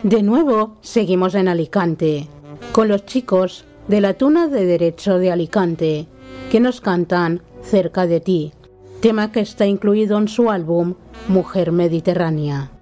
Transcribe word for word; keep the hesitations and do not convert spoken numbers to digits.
De nuevo, seguimos en Alicante, con los chicos de la Tuna de Derecho de Alicante, que nos cantan Cerca de ti, tema que está incluido en su álbum Mujer Mediterránea.